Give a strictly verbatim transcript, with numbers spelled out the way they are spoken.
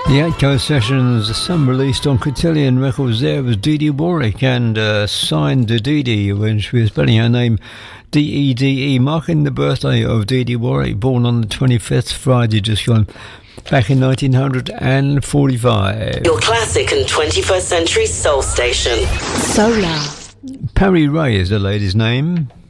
The Atco Sessions, some released on Cotillion Records. There was Dee Dee Warwick, and uh, signed to Dee Dee when she was spelling her name D E D E, marking the birthday of Dee Dee Warwick, born on the twenty-fifth, Friday just gone, back in nineteen forty-five. Your classic and twenty-first century soul station. Solar. Perry Ray is the lady's name.